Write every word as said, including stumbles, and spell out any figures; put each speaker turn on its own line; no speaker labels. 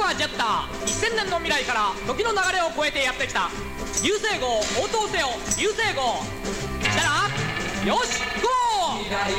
ージェッターせんねんの未来から時の流れを超えてやってきた流星号応答せよ流星号。したらよしゴー。